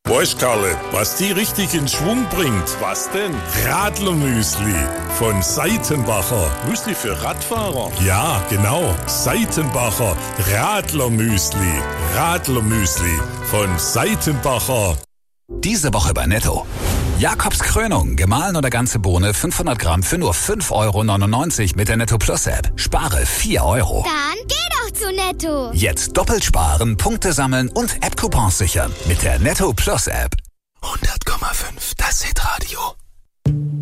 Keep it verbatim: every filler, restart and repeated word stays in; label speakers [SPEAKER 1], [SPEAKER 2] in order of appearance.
[SPEAKER 1] Weißt, Karle, was die richtig in Schwung bringt?
[SPEAKER 2] Was denn?
[SPEAKER 1] Radlermüsli von Seitenbacher.
[SPEAKER 2] Müsli für Radfahrer?
[SPEAKER 1] Ja, genau. Seitenbacher Radlermüsli. Radlermüsli von Seitenbacher.
[SPEAKER 3] Diese Woche bei Netto. Jakobs Krönung, gemahlen oder ganze Bohne, fünfhundert Gramm für nur fünf Euro neunundneunzig mit der Netto Plus App. Spare vier Euro.
[SPEAKER 4] Dann geh doch zu Netto.
[SPEAKER 3] Jetzt doppelt sparen, Punkte sammeln und App-Coupons sichern mit der Netto Plus App.
[SPEAKER 5] hundert Komma fünf, das Hitradio.